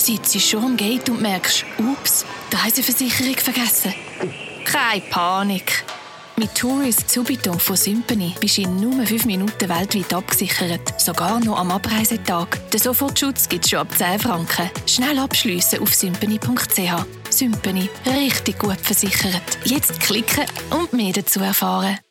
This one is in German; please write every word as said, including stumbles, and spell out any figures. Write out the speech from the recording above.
sitzt schon am Gate und merkst, ups, die Reiseversicherung vergessen. Keine Panik. Mit Tourist Subito von Symphony bist du in nur fünf Minuten weltweit abgesichert. Sogar noch am Abreisetag. Den Sofortschutz gibt es schon ab zehn Franken. Schnell abschliessen auf symphony punkt c h. Symphony. Richtig gut versichert. Jetzt klicken und mehr dazu erfahren.